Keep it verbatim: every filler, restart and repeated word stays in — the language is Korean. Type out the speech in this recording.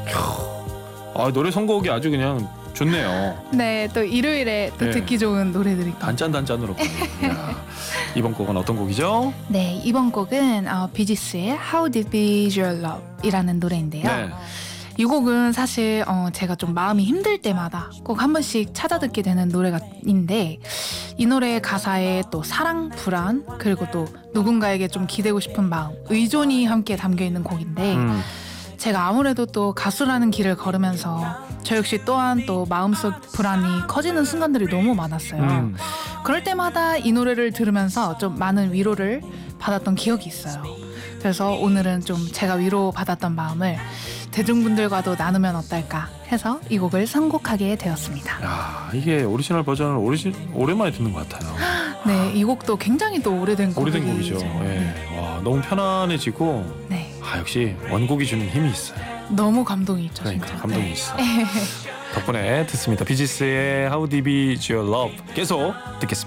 아, 노래 선곡이 아주 그냥 좋네요. 네, 또 일요일에 또 네. 듣기 좋은 노래들이. 단짠단짠으로. 이야, 이번 곡은 어떤 곡이죠? 네, 이번 곡은 어, 비지스의 How Deep Is Your Love 이라는 노래인데요. 네. 이 곡은 사실 어, 제가 좀 마음이 힘들 때마다 꼭 한 번씩 찾아 듣게 되는 노래인데, 이 노래의 가사에 또 사랑, 불안, 그리고 또 누군가에게 좀 기대고 싶은 마음, 의존이 함께 담겨 있는 곡인데 음. 제가 아무래도 또 가수라는 길을 걸으면서 저 역시 또한 또 마음속 불안이 커지는 순간들이 너무 많았어요. 음. 그럴 때마다 이 노래를 들으면서 좀 많은 위로를 받았던 기억이 있어요. 그래서 오늘은 좀 제가 위로받았던 마음을 대중분들과도 나누면 어떨까 해서 이 곡을 선곡하게 되었습니다. 야, 이게 오리지널 버전을 오리지, 오랜만에 듣는 것 같아요. 네, 이 곡도 굉장히 또 오래된 곡이죠. 오래된 곡이죠. 예. 와, 너무 편안해지고. 네, 아, 역시 원곡이 주는 힘이 있어요. 너무 감동이 있죠. 그러니까 진짜. 감동이 네. 있어. 덕분에 듣습니다. 비지스의 How Deep Is Your Love 계속 듣겠습니다.